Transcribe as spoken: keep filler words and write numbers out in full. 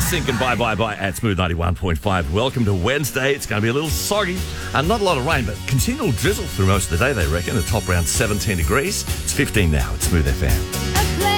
Sync and Bye Bye Bye at Smooth ninety-one point five. Welcome to Wednesday. It's going to be a little soggy and not a lot of rain, but continual drizzle through most of the day, they reckon. The top around seventeen degrees. It's fifteen now at Smooth F M.